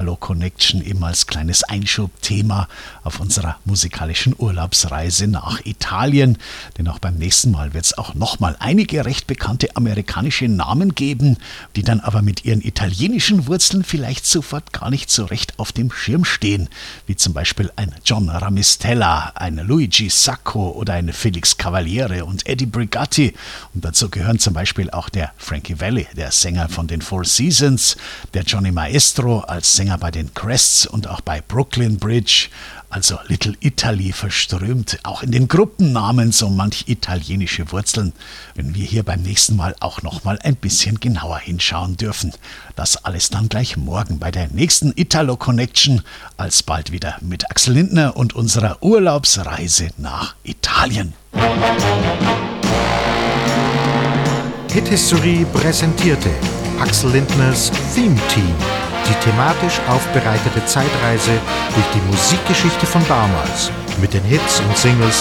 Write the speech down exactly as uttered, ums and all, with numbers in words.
Italo Connection eben als kleines Einschubthema auf unserer musikalischen Urlaubsreise nach Italien. Denn auch beim nächsten Mal wird es auch nochmal einige recht bekannte amerikanische Namen geben, die dann aber mit ihren italienischen Wurzeln vielleicht sofort gar nicht so recht auf dem Schirm stehen. Wie zum Beispiel ein John Ramistella, ein Luigi Sacco oder ein Felix Cavaliere und Eddie Brigatti. Und dazu gehören zum Beispiel auch der Frankie Valli, der Sänger von den Four Seasons, der Johnny Maestro als Sänger bei den Crests und auch bei Brooklyn Bridge. Also Little Italy verströmt auch in den Gruppennamen so manch italienische Wurzeln, wenn wir hier beim nächsten Mal auch nochmal ein bisschen genauer hinschauen dürfen. Das alles dann gleich morgen bei der nächsten Italo Connection, alsbald wieder mit Axel Lindner und unserer Urlaubsreise nach Italien. Hit History präsentierte Axel Lindners Theme Team. Die thematisch aufbereitete Zeitreise durch die Musikgeschichte von damals mit den Hits und Singles